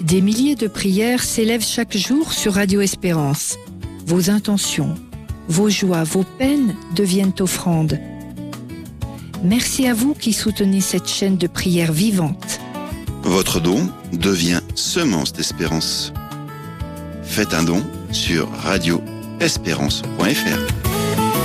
Des milliers de prières s'élèvent chaque jour sur Radio Espérance. Vos intentions, vos joies, vos peines deviennent offrandes. Merci à vous qui soutenez cette chaîne de prière vivante. Votre don devient semence d'espérance. Faites un don sur radioespérance.fr.